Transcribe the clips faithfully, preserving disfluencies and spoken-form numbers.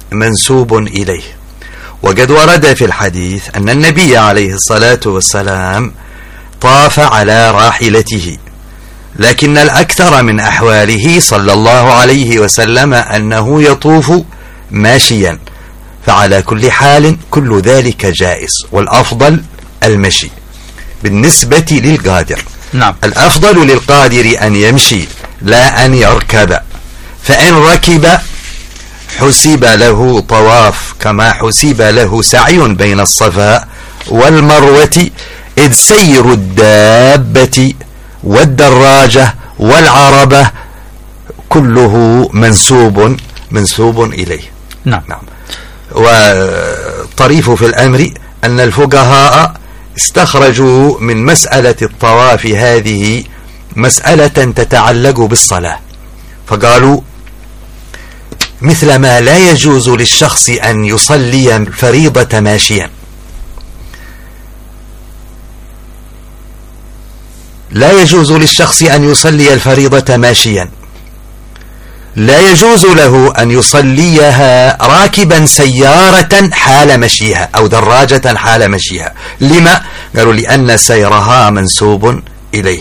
منسوب إليه. وقد ورد في الحديث أن النبي عليه الصلاة والسلام طاف على راحلته، لكن الأكثر من أحواله صلى الله عليه وسلم أنه يطوف ماشيا، فعلى كل حال كل ذلك جائز، والأفضل المشي بالنسبة للقادر. نعم. الأفضل للقادر أن يمشي لا أن يركب، فإن ركب حسب له طواف كما حسب له سعي بين الصفا والمروة، إذ سير الدابة والدراجة والعربة كله منسوب منسوب إليه. نعم. نعم. والطريف في الأمر أن الفقهاء استخرجوا من مسألة الطواف هذه مسألة تتعلق بالصلاة، فقالوا مثل ما لا يجوز للشخص أن يصلي الفريضة ماشيا، لا يجوز للشخص أن يصلي الفريضة ماشيا، لا يجوز له أن يصليها راكبا سيارة حال مشيها أو دراجة حال مشيها. لما؟ قالوا لأن سيرها منسوب إليه،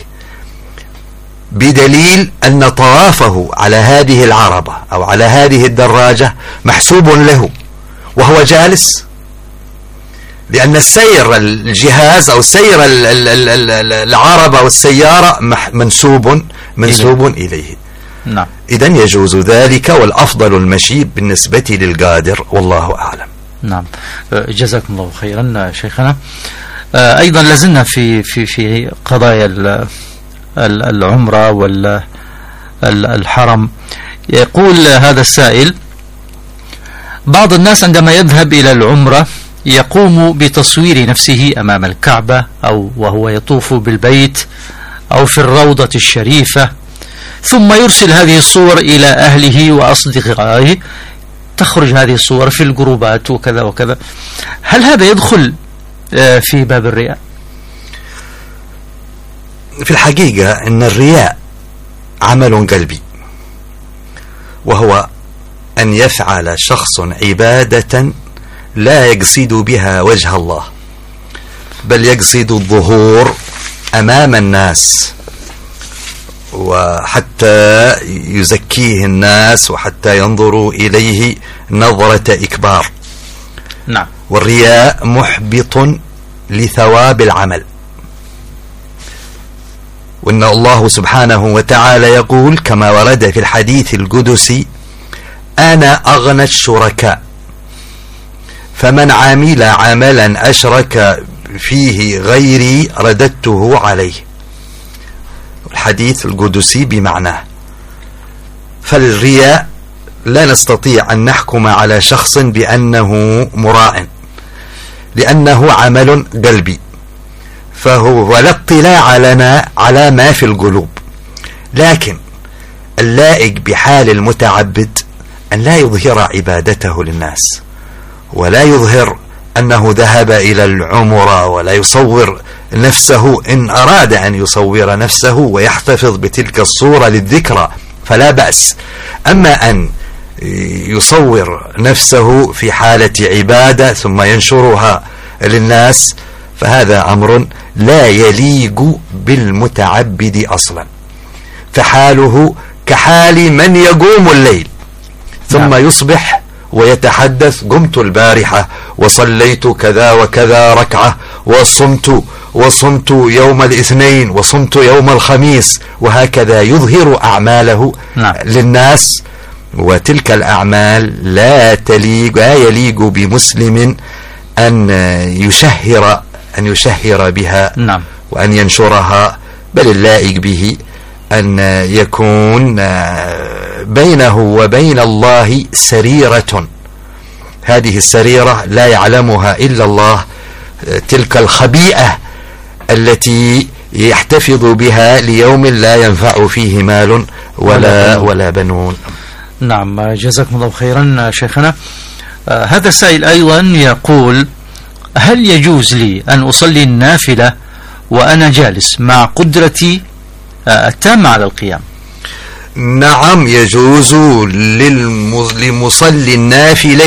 بدليل أن طوافه على هذه العربة أو على هذه الدراجة محسوب له وهو جالس، لأن السير الجهاز أو سير العربة والسيارة منسوب منسوب إليه. نعم. إذن يجوز ذلك، والأفضل المشي بالنسبة للقادر، والله أعلم. نعم. جزاكم الله خيرا شيخنا. أيضا لازلنا في في في قضايا العمرة والحرم. يقول هذا السائل: بعض الناس عندما يذهب إلى العمرة يقوم بتصوير نفسه أمام الكعبة أو وهو يطوف بالبيت أو في الروضة الشريفة، ثم يرسل هذه الصور إلى أهله وأصدقائه، تخرج هذه الصور في الجروبات وكذا وكذا. هل هذا يدخل في باب الرياء؟ في الحقيقة أن الرياء عمل قلبي، وهو أن يفعل شخص عبادة لا يقصد بها وجه الله، بل يقصد الظهور أمام الناس، وحتى يزكيه الناس وحتى ينظروا إليه نظرة إكبار. نعم. والرياء محبط لثواب العمل، وإن الله سبحانه وتعالى يقول كما ورد في الحديث القدسي: أنا أغنى الشركاء، فمن عمل عملا أشرك فيه غيري رددته عليه. الحديث القدسي بمعناه. فالرياء لا نستطيع أن نحكم على شخص بأنه مراء، لأنه عمل قلبي، فهو ولا اطلاع لنا على ما في القلوب. لكن اللائق بحال المتعبد أن لا يظهر عبادته للناس، ولا يظهر أنه ذهب إلى العمرة، ولا يصور نفسه. إن أراد أن يصور نفسه ويحتفظ بتلك الصورة للذكرى فلا بأس، أما أن يصور نفسه في حالة عبادة ثم ينشرها للناس فهذا أمر لا يليق بالمتعبد أصلا، فحاله كحال من يقوم الليل ثم يصبح ويتحدث: قمت البارحة وصليت كذا وكذا ركعة وصمت وصمت يوم الاثنين وصمت يوم الخميس، وهكذا يظهر أعماله نعم. للناس، وتلك الأعمال لا تليق لا يليق بمسلم أن يشهر أن يشهر بها نعم. وأن ينشرها، بل اللائق به أن يكون بينه وبين الله سريرة، هذه السريرة لا يعلمها إلا الله، تلك الخبيئة التي يحتفظ بها ليوم لا ينفع فيه مال ولا ولا بنون. نعم. جزاكم الله خيرا شيخنا. آه هذا السائل أيضا يقول: هل يجوز لي أن أصلي النافلة وأنا جالس مع قدرتي آه التامة على القيام؟ نعم، يجوز للمصلي النافلة